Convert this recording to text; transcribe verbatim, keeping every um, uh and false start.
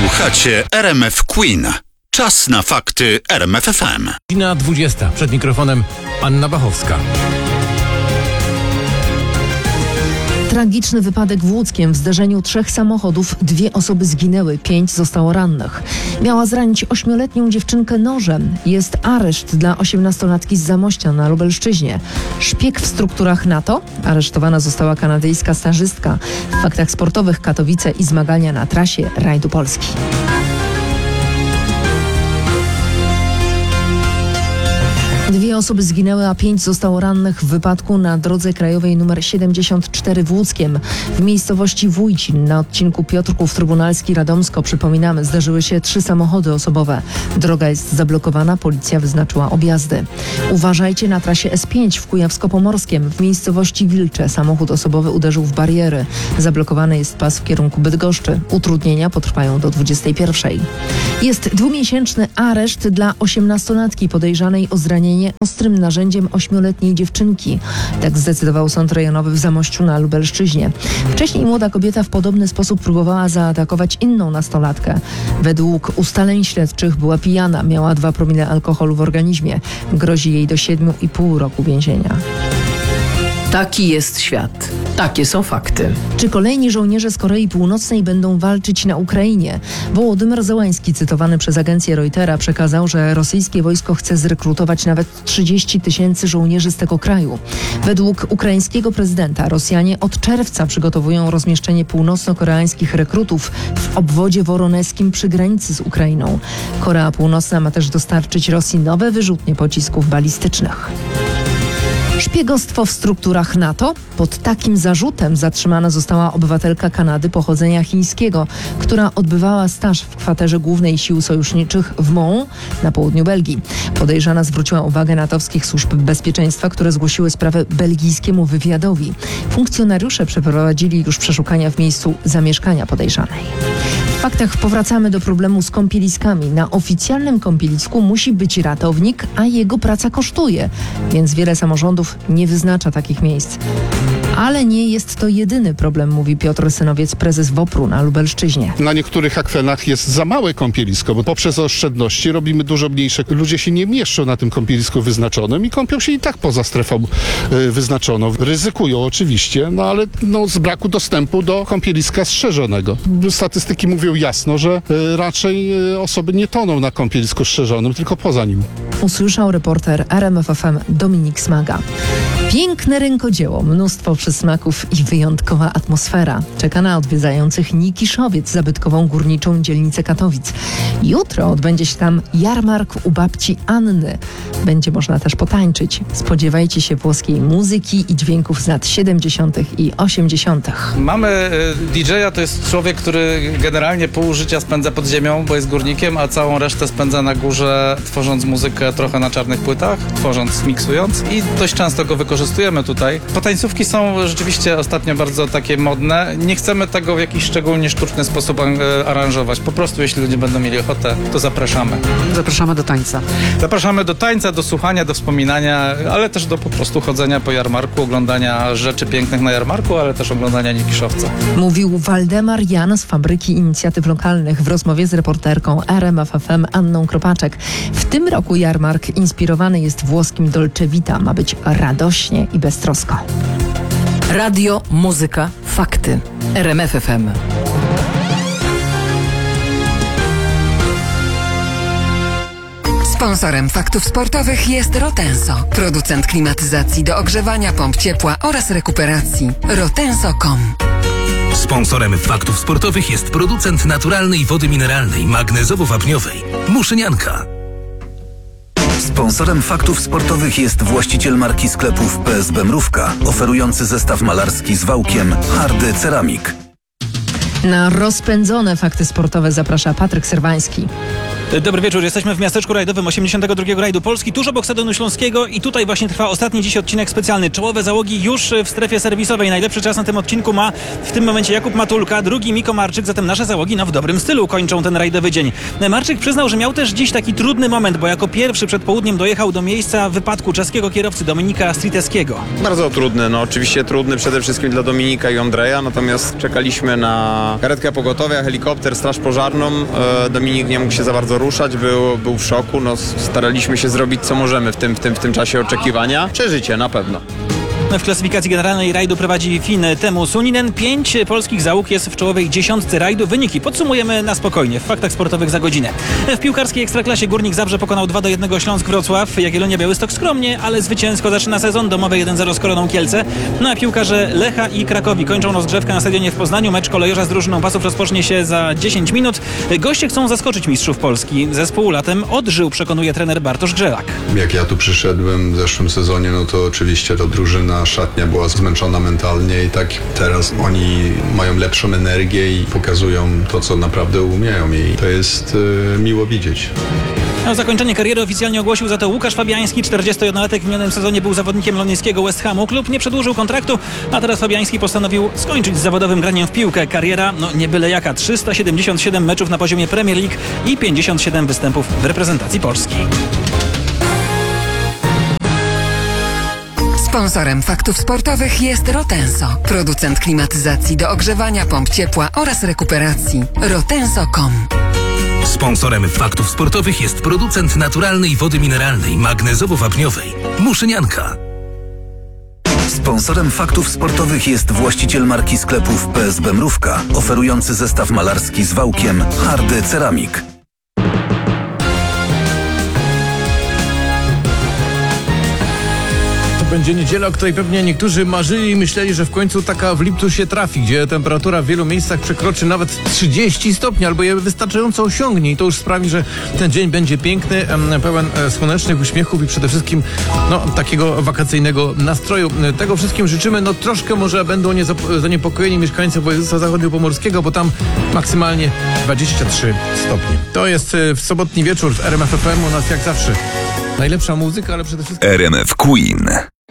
Słuchacie R M F Queen. Czas na fakty R M F F M. Godzina dwudziesta. Przed mikrofonem Anna Bachowska. Tragiczny wypadek w Łódzkiem. W zderzeniu trzech samochodów dwie osoby zginęły, pięć zostało rannych. Miała zranić ośmioletnią dziewczynkę nożem. Jest areszt dla osiemnastolatki z Zamościa na Lubelszczyźnie. Szpieg w strukturach NATO? Aresztowana została kanadyjska stażystka. W faktach sportowych Katowice i zmagania na trasie rajdu Polski. Dwie osoby zginęły, a pięć zostało rannych w wypadku na drodze krajowej nr siedemdziesiąt cztery w Łódzkiem. W miejscowości Wójcin na odcinku Piotrków Trybunalski-Radomsko, przypominamy, zdarzyły się trzy samochody osobowe. Droga jest zablokowana, policja wyznaczyła objazdy. Uważajcie na trasie S pięć w Kujawsko-Pomorskiem. W miejscowości Wilcze samochód osobowy uderzył w bariery. Zablokowany jest pas w kierunku Bydgoszczy. Utrudnienia potrwają do dwudziestej pierwszej. Jest dwumiesięczny areszt dla osiemnastolatki podejrzanej o zranienie ostrym narzędziem ośmioletniej dziewczynki. Tak zdecydował Sąd Rejonowy w Zamościu na Lubelszczyźnie. Wcześniej młoda kobieta w podobny sposób próbowała zaatakować inną nastolatkę. Według ustaleń śledczych była pijana, miała dwa promile alkoholu w organizmie. Grozi jej do siedmiu i pół roku więzienia. Taki jest świat. Takie są fakty. Czy kolejni żołnierze z Korei Północnej będą walczyć na Ukrainie? Wołodymyr Zełański, cytowany przez agencję Reutera, przekazał, że rosyjskie wojsko chce zrekrutować nawet trzydzieści tysięcy żołnierzy z tego kraju. Według ukraińskiego prezydenta Rosjanie od czerwca przygotowują rozmieszczenie północno-koreańskich rekrutów w obwodzie woroneskim przy granicy z Ukrainą. Korea Północna ma też dostarczyć Rosji nowe wyrzutnie pocisków balistycznych. Szpiegostwo w strukturach NATO? Pod takim zarzutem zatrzymana została obywatelka Kanady pochodzenia chińskiego, która odbywała staż w kwaterze głównej sił sojuszniczych w Mons na południu Belgii. Podejrzana zwróciła uwagę natowskich służb bezpieczeństwa, które zgłosiły sprawę belgijskiemu wywiadowi. Funkcjonariusze przeprowadzili już przeszukania w miejscu zamieszkania podejrzanej. W faktach powracamy do problemu z kąpieliskami. Na oficjalnym kąpielisku musi być ratownik, a jego praca kosztuje, więc wiele samorządów nie wyznacza takich miejsc. Ale nie jest to jedyny problem, mówi Piotr Synowiec, prezes WOPR-u na Lubelszczyźnie. Na niektórych akwenach jest za małe kąpielisko, bo poprzez oszczędności robimy dużo mniejsze. Ludzie się nie mieszczą na tym kąpielisku wyznaczonym i kąpią się i tak poza strefą y, wyznaczoną. Ryzykują oczywiście, no ale no, z braku dostępu do kąpieliska strzeżonego. Statystyki mówią jasno, że y, raczej y, osoby nie toną na kąpielisku strzeżonym, tylko poza nim. Usłyszał reporter R M F F M Dominik Smaga. Piękne rękodzieło, mnóstwo przysmaków i wyjątkowa atmosfera. Czeka na odwiedzających Nikiszowiec, zabytkową górniczą dzielnicę Katowic. Jutro odbędzie się tam jarmark u babci Anny. Będzie można też potańczyć. Spodziewajcie się włoskiej muzyki i dźwięków z lat siedemdziesiątych i osiemdziesiątych. Mamy D J a, to jest człowiek, który generalnie pół życia spędza pod ziemią, bo jest górnikiem, a całą resztę spędza na górze, tworząc muzykę trochę na czarnych płytach, tworząc, miksując i dość często go wykorzystujemy tutaj. Potańcówki są rzeczywiście ostatnio bardzo takie modne. Nie chcemy tego w jakiś szczególnie sztuczny sposób aranżować. Po prostu jeśli ludzie będą mieli ochotę, to zapraszamy. Zapraszamy do tańca. Zapraszamy do tańca, do słuchania, do wspominania, ale też do po prostu chodzenia po jarmarku, oglądania rzeczy pięknych na jarmarku, ale też oglądania Nikiszowca. Mówił Waldemar Jan z Fabryki Inicjatyw Lokalnych w rozmowie z reporterką R M F F M Anną Kropaczek. W tym roku jarmark inspirowany jest włoskim Dolce Vita. Ma być radośnie i beztrosko. Radio, muzyka, fakty. R M F F M. Sponsorem faktów sportowych jest Rotenso, producent klimatyzacji do ogrzewania, pomp ciepła oraz rekuperacji. rotenso kropka com. Sponsorem faktów sportowych jest producent naturalnej wody mineralnej magnezowo-wapniowej Muszynianka. Sponsorem faktów sportowych jest właściciel marki sklepów P S B Mrówka, oferujący zestaw malarski z wałkiem Hardy Ceramik. Na rozpędzone fakty sportowe zaprasza Patryk Serwański. Dobry wieczór, jesteśmy w miasteczku rajdowym osiemdziesiątego drugiego rajdu Polski, tuż obok Stadionu Śląskiego i tutaj właśnie trwa ostatni dziś odcinek specjalny. Czołowe załogi już w strefie serwisowej. Najlepszy czas na tym odcinku ma w tym momencie Jakub Matulka, drugi Miko Marczyk, zatem nasze załogi no, w dobrym stylu kończą ten rajdowy dzień. Marczyk przyznał, że miał też dziś taki trudny moment, bo jako pierwszy przed południem dojechał do miejsca wypadku czeskiego kierowcy Dominika Striteskiego. Bardzo trudny, no oczywiście trudny przede wszystkim dla Dominika i Andrzeja, natomiast czekaliśmy na karetkę pogotowia, helikopter, straż pożarną. E, Dominik nie mógł się za bardzo ruszać, był, był w szoku, no staraliśmy się zrobić co możemy w tym, w tym, w tym czasie oczekiwania. Przeżycie na pewno. W klasyfikacji generalnej rajdu prowadzi Fin Teemu Suninen. Pięć polskich załóg jest w czołowej dziesiątce rajdu. Wyniki podsumujemy na spokojnie w faktach sportowych za godzinę. W piłkarskiej ekstraklasie Górnik Zabrze pokonał dwa do jednego Śląsk Wrocław. Jagiellonia Białystok skromnie, ale zwycięsko zaczyna sezon. Domowe jeden zero z Koroną Kielce. No a piłkarze Lecha i Krakowi kończą rozgrzewkę na stadionie w Poznaniu. Mecz kolejorza z drużyną Pasów rozpocznie się za dziesięć minut. Goście chcą zaskoczyć mistrzów Polski. Zespół latem odżył, przekonuje trener Bartosz Grzelak. Jak ja tu przyszedłem w zeszłym sezonie, no to oczywiście to drużyna, szatnia była zmęczona mentalnie i tak teraz oni mają lepszą energię i pokazują to, co naprawdę umieją i to jest e, miło widzieć. Na zakończenie kariery oficjalnie ogłosił za to Łukasz Fabiański. czterdziestojednolatek w minionym sezonie był zawodnikiem londyńskiego West Hamu. Klub nie przedłużył kontraktu, a teraz Fabiański postanowił skończyć z zawodowym graniem w piłkę. Kariera, no nie byle jaka, trzysta siedemdziesiąt siedem meczów na poziomie Premier League i pięćdziesiąt siedem występów w reprezentacji Polski. Sponsorem faktów sportowych jest Rotenso, producent klimatyzacji do ogrzewania, pomp ciepła oraz rekuperacji. rotenso kropka com. Sponsorem faktów sportowych jest producent naturalnej wody mineralnej magnezowo-wapniowej Muszynianka. Sponsorem faktów sportowych jest właściciel marki sklepów P S B Mrówka, oferujący zestaw malarski z wałkiem Hardy Ceramik. Będzie niedziela, o której pewnie niektórzy marzyli i myśleli, że w końcu taka w lipcu się trafi, gdzie temperatura w wielu miejscach przekroczy nawet trzydzieści stopni, albo je wystarczająco osiągnie i to już sprawi, że ten dzień będzie piękny, pełen słonecznych uśmiechów i przede wszystkim no, takiego wakacyjnego nastroju. Tego wszystkim życzymy. No troszkę może będą zaniepokojeni mieszkańcy województwa zachodniopomorskiego, bo tam maksymalnie dwadzieścia trzy stopnie. To jest w sobotni wieczór w R M F F M. U nas jak zawsze najlepsza muzyka, ale przede wszystkim R M F Queen.